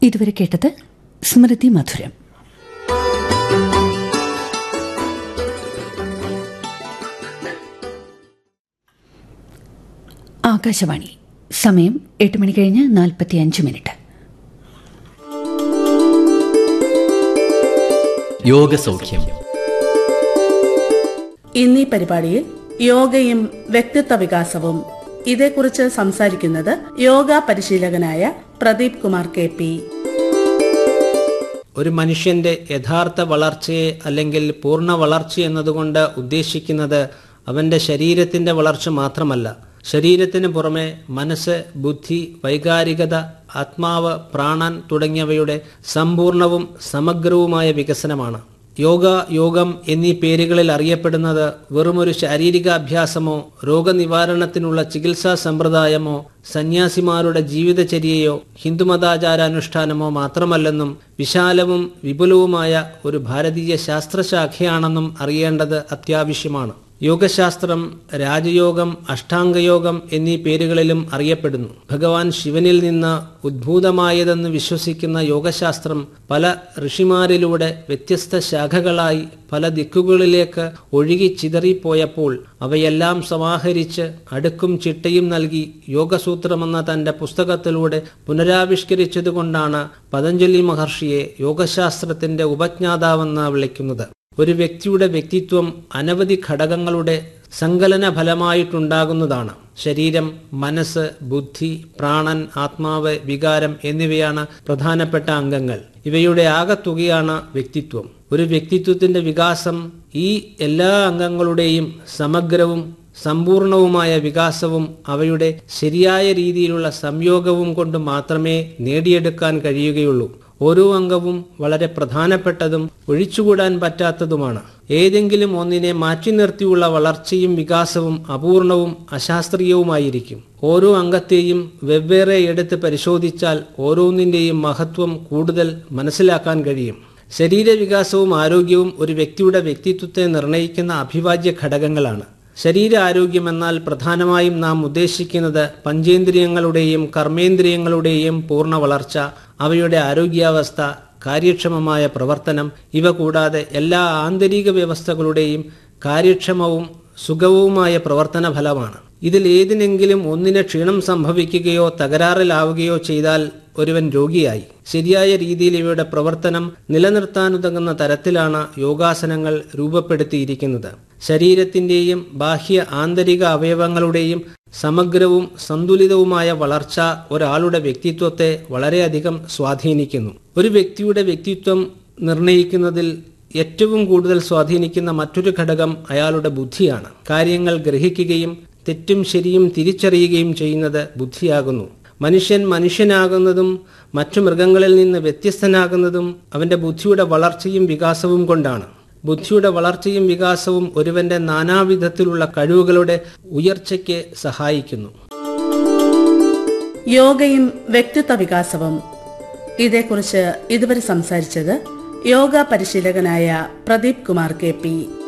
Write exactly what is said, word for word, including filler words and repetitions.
ഇതുവരെ കേട്ടത് സ്മൃതി മധുരം. ആകാശവാണി. സമയം എട്ട് മണി കഴിഞ്ഞ് നാൽപ്പത്തിയഞ്ച് മിനിറ്റ്. യോഗസൗഖ്യം. ഇന്നീ പരിപാടിയിൽ യോഗയും വ്യക്തിത്വ വികാസവും, ഇതേക്കുറിച്ച് സംസാരിക്കുന്നത് യോഗ പരിശീലകനായ പ്രദീപ് കുമാർ കെ പി. ഒരു മനുഷ്യന്റെ യഥാർത്ഥ വളർച്ചയെ അല്ലെങ്കിൽ പൂർണ്ണ വളർച്ച എന്നതുകൊണ്ട് ഉദ്ദേശിക്കുന്നത് അവന്റെ ശരീരത്തിന്റെ വളർച്ച മാത്രമല്ല. ശരീരത്തിന് പുറമെ മനസ്സ്, ബുദ്ധി, വൈകാരികത, ആത്മാവ്, പ്രാണൻ തുടങ്ങിയവയുടെ സമ്പൂർണവും സമഗ്രവുമായ വികസനമാണ്. യോഗ, യോഗം എന്നീ പേരുകളിൽ അറിയപ്പെടുന്നത് വെറുമൊരു ശാരീരികാഭ്യാസമോ രോഗനിവാരണത്തിനുള്ള ചികിത്സാ സമ്പ്രദായമോ സന്യാസിമാരുടെ ജീവിതചര്യയോ ഹിന്ദുമതാചാരാനുഷ്ഠാനമോ മാത്രമല്ലെന്നും വിശാലവും വിപുലവുമായ ഒരു ഭാരതീയ ശാസ്ത്രശാഖയാണെന്നും അറിയേണ്ടത് അത്യാവശ്യമാണ്. യോഗശാസ്ത്രം രാജയോഗം, അഷ്ടാംഗയോഗം എന്നീ പേരുകളിലും അറിയപ്പെടുന്നു. ഭഗവാൻ ശിവനിൽ നിന്ന് ഉദ്ഭൂതമായതെന്ന് വിശ്വസിക്കുന്ന യോഗശാസ്ത്രം പല ഋഷിമാരിലൂടെ വ്യത്യസ്ത ശാഖകളായി പല ദിക്കുകളിലേക്ക് ഒഴുകി ചിതറിപ്പോയപ്പോൾ അവയെല്ലാം സമാഹരിച്ച് അടുക്കും ചിട്ടയും നൽകി യോഗസൂത്രമെന്ന തന്റെ പുസ്തകത്തിലൂടെ പുനരാവിഷ്കരിച്ചതുകൊണ്ടാണ് പതഞ്ജലി മഹർഷിയെ യോഗശാസ്ത്രത്തിന്റെ ഉപജ്ഞാതാവെന്ന് വിളിക്കുന്നത്. ഒരു വ്യക്തിയുടെ വ്യക്തിത്വം അനവധി ഘടകങ്ങളുടെ സങ്കലന ഫലമായിട്ടുണ്ടാകുന്നതാണ്. ശരീരം, മനസ്സ്, ബുദ്ധി, പ്രാണൻ, ആത്മാവ്, വികാരം എന്നിവയാണ് പ്രധാനപ്പെട്ട അംഗങ്ങൾ. ഇവയുടെ ആകെത്തുകയാണ് വ്യക്തിത്വം. ഒരു വ്യക്തിത്വത്തിന്റെ വികാസം ഈ എല്ലാ അംഗങ്ങളുടെയും സമഗ്രവും സമ്പൂർണവുമായ വികാസവും അവയുടെ ശരിയായ രീതിയിലുള്ള സംയോഗവും കൊണ്ട് മാത്രമേ നേടിയെടുക്കാൻ കഴിയുകയുള്ളൂ. ഓരോ അംഗവും വളരെ പ്രധാനപ്പെട്ടതും ഒഴിച്ചുകൂടാൻ പറ്റാത്തതുമാണ്. ഏതെങ്കിലും ഒന്നിനെ മാറ്റി നിർത്തിയുള്ള വളർച്ചയും വികാസവും അപൂർണവും അശാസ്ത്രീയവുമായിരിക്കും. ഓരോ അംഗത്തെയും വെവ്വേറെ എടുത്ത് പരിശോധിച്ചാൽ ഓരോന്നിന്റെയും മഹത്വം കൂടുതൽ മനസ്സിലാക്കാൻ കഴിയും. ശരീരവികാസവും ആരോഗ്യവും ഒരു വ്യക്തിയുടെ വ്യക്തിത്വത്തെ നിർണ്ണയിക്കുന്ന അഭിവാജ്യ ഘടകങ്ങളാണ്. ശരീര ആരോഗ്യമെന്നാൽ പ്രധാനമായും നാം ഉദ്ദേശിക്കുന്നത് പഞ്ചേന്ദ്രിയങ്ങളുടെയും കർമ്മേന്ദ്രിയങ്ങളുടെയും പൂർണ്ണ വളർച്ച, അവയുടെ ആരോഗ്യാവസ്ഥ, കാര്യക്ഷമമായ പ്രവർത്തനം, ഇവ കൂടാതെ എല്ലാ ആന്തരിക വ്യവസ്ഥകളുടെയും കാര്യക്ഷമവും സുഗമവുമായ പ്രവർത്തന ഫലമാണ്. ഇതിൽ ഏതിനെങ്കിലും ഒന്നിന് ക്ഷീണം സംഭവിക്കുകയോ തകരാറിലാവുകയോ ചെയ്താൽ ഒരുവൻ രോഗിയായി. ശരിയായ രീതിയിൽ ഇവയുടെ പ്രവർത്തനം നിലനിർത്താനുതകുന്ന തരത്തിലാണ് യോഗാസനങ്ങൾ രൂപപ്പെടുത്തിയിരിക്കുന്നത്. ശരീരത്തിന്റെയും ബാഹ്യ ആന്തരിക അവയവങ്ങളുടെയും സമഗ്രവും സന്തുലിതവുമായ വളർച്ച ഒരാളുടെ വ്യക്തിത്വത്തെ വളരെയധികം സ്വാധീനിക്കുന്നു. ഒരു വ്യക്തിയുടെ വ്യക്തിത്വം നിർണയിക്കുന്നതിൽ ഏറ്റവും കൂടുതൽ സ്വാധീനിക്കുന്ന മറ്റൊരു ഘടകം അയാളുടെ ബുദ്ധിയാണ്. കാര്യങ്ങൾ ഗ്രഹിക്കുകയും തെറ്റും ശരിയും തിരിച്ചറിയുകയും ചെയ്യുന്നത് ബുദ്ധിയാകുന്നു. മനുഷ്യൻ മനുഷ്യനാകുന്നതും മറ്റു മൃഗങ്ങളിൽ നിന്ന് വ്യത്യസ്തനാകുന്നതും അവന്റെ ബുദ്ധിയുടെ വളർച്ചയും വികാസവും കൊണ്ടാണ്. ബുദ്ധിയുടെ വളർച്ചയും വികാസവും ഒരുവന്റെ നാനാവിധത്തിലുള്ള കഴിവുകളുടെ ഉയർച്ചയ്ക്ക് സഹായിക്കുന്നു. യോഗയും വ്യക്തിത്വ വികാസവും, ഇതേക്കുറിച്ച് ഇതുവരെ സംസാരിച്ചത് യോഗ പരിശീലകനായ പ്രദീപ് കുമാർ കെ പി.